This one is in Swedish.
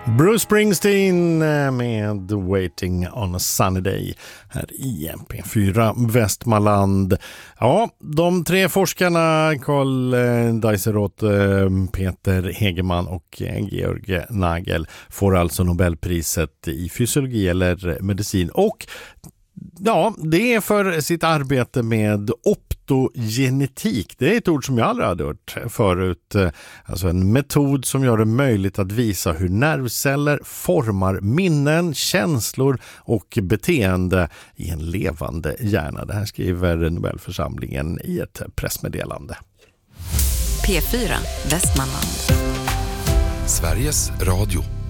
Bruce Springsteen med Waiting on a Sunny Day här i MP4 Västmanland. Ja, de tre forskarna Carl Deiseroth, Peter Hegeman och Georg Nagel får alltså Nobelpriset i fysiologi eller medicin. Och ja, det är för sitt arbete med optogenetik. Det är ett ord som jag aldrig hade hört förut. Alltså en metod som gör det möjligt att visa hur nervceller formar minnen, känslor och beteende i en levande hjärna. Det här skriver Nobelförsamlingen i ett pressmeddelande. P4 Västmanland. Sveriges Radio.